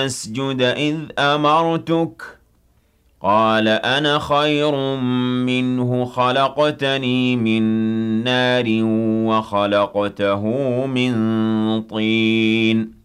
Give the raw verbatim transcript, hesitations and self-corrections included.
اسْجُدْ إِذْ أَمَرْتُكَ ۖ قَالَ أَنَا خَيْرٌ مِّنْهُ خَلَقْتَنِي مِن نَّارٍ وَخَلَقْتَهُ مِن طِينٍ